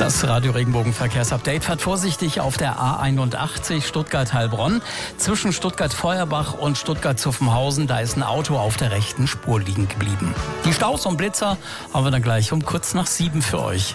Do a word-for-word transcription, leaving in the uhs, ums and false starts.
Das Radio-Regenbogen-Verkehrsupdate fährt vorsichtig auf der A einundachtzig Stuttgart-Heilbronn. Zwischen Stuttgart-Feuerbach und Stuttgart-Zuffenhausen, da ist ein Auto auf der rechten Spur liegen geblieben. Die Staus und Blitzer haben wir dann gleich um kurz nach sieben für euch.